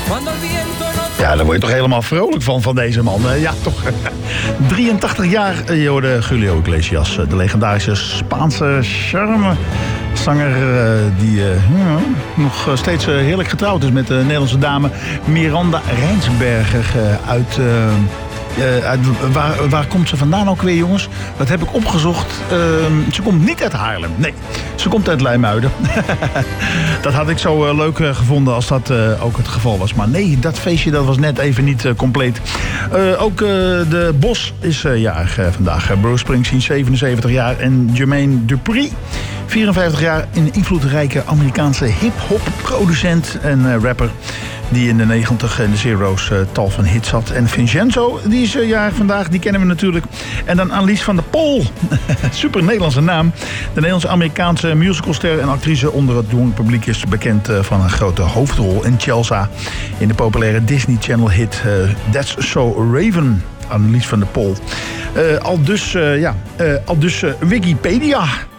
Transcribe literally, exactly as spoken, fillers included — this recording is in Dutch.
Ja, daar word je toch helemaal vrolijk van, van deze man. Ja, toch. drieëntachtig jaar, je hoorde Julio Iglesias. De legendarische Spaanse charme. Zanger uh, die uh, ja, nog steeds uh, heerlijk getrouwd is met de Nederlandse dame Miranda Rijnsberger uh, uit... Uh, Uh, uit, waar, waar komt ze vandaan ook weer, jongens? Dat heb ik opgezocht. Uh, ze komt niet uit Haarlem. Nee, ze komt uit Leimuiden. Dat had ik zo uh, leuk uh, gevonden als dat uh, ook het geval was. Maar nee, dat feestje dat was net even niet uh, compleet. Uh, ook uh, de Bos is uh, jarig uh, vandaag. Bruce Springsteen, zevenenzeventig jaar. En Jermaine Dupri, vierenvijftig jaar. Een invloedrijke Amerikaanse hip-hop producent en uh, rapper. Die in de negentig en de zero's uh, tal van hits had. En Vincenzo, die is uh, jarig vandaag, die kennen we natuurlijk. En dan Annelies van der Pol. Super Nederlandse naam. De Nederlandse-Amerikaanse musicalster en actrice onder het jong publiek is bekend uh, van een grote hoofdrol in Chelsea. In de populaire Disney Channel hit uh, That's So Raven. Annelies van der Pol. Uh, al dus, uh, ja, uh, al dus uh, Wikipedia.